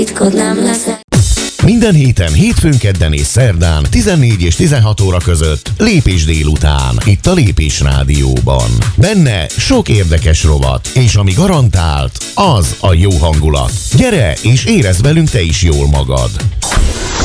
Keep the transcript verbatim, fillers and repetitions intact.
titkod nem lesz. Minden héten, hétfőn, kedden és szerdán tizennégy és tizenhat óra között Lépés délután, itt a Lépés Rádióban. Benne sok érdekes rovat, és ami garantált, az a jó hangulat. Gyere és érezd velünk te is jól magad!